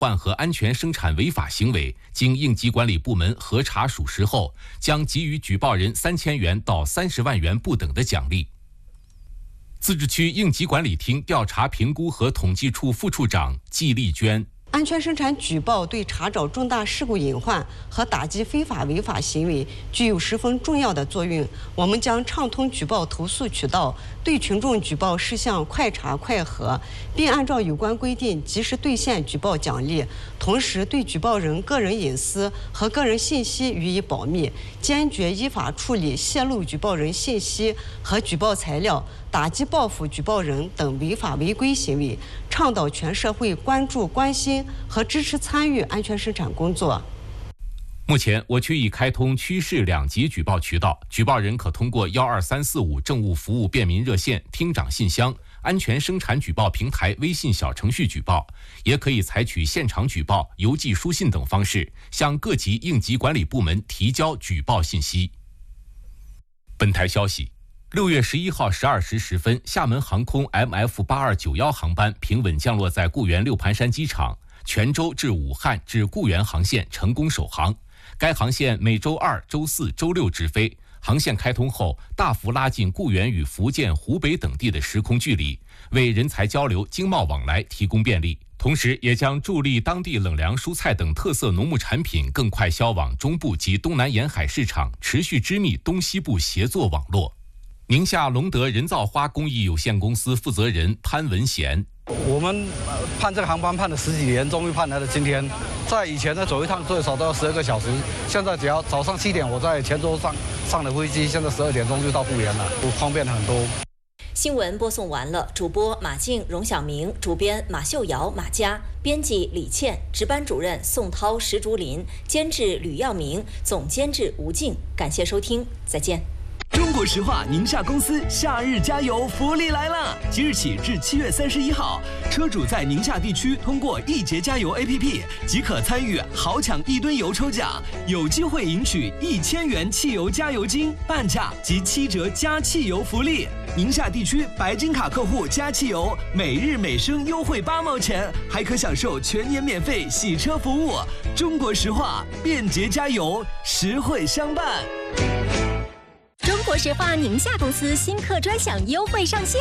患和安全生产违法行为，经应急管理部门核查属实后，将给予举报人3000元到30万元不等的奖励。自治区应急管理厅调查评估和统计处副处长季丽娟。 安全生产举报对查找重大事故隐患和打击非法违法行为具有十分重要的作用。我们将畅通举报投诉渠道，对群众举报事项快查快核，并按照有关规定及时兑现举报奖励。同时，对举报人个人隐私和个人信息予以保密，坚决依法处理泄露举报人信息和举报材料，打击报复举报人等违法违规行为，倡导全社会关注、关心和支持参与安全生产工作。 目前，我区已开通区市2级举报渠道，举报人可通过12345政务服务便民热线、厅长信箱、安全生产举报平台微信小程序举报，也可以采取现场举报、邮寄书信等方式，向各级应急管理部门提交举报信息。本台消息，6月11号12时10分，厦门航空 MF8291航班平稳降落在固原六盘山机场，泉州至武汉至固原航线成功首航。该航线每周2、周4、周6直飞。航线开通后，大幅拉近固原与福建、湖北等地的时空距离，为人才交流、经贸往来提供便利。同时，也将助力当地冷粮、蔬菜等特色农牧产品更快销往中部及东南沿海市场，持续织密东西部协作网络。宁夏隆德人造花工艺有限公司负责人潘文贤： 我们盼这个航班盼了10几年，终于盼来了今天。在以前呢，走一趟最少都要12个小时，现在只要早上7点我在泉州上了飞机，现在12点钟就到固原了，方便很多。 新闻播送完了，主播马静、荣晓明，主编马秀瑶、马佳，编辑李倩，值班主任宋涛、石竹林，监制吕耀明，总监制吴静。感谢收听，再见。 中国石化宁夏公司夏日加油福利来了！即日起至7月31号，车主在宁夏地区通过易捷加油 APP 即可参与豪抢1吨油抽奖，有机会赢取1000元汽油加油金、半价及7折加汽油福利。宁夏地区白金卡客户加汽油，每日每升优惠8毛钱，还可享受全年免费洗车服务。中国石化，便捷加油，实惠相伴。 中国石化宁夏公司新客专享优惠上线。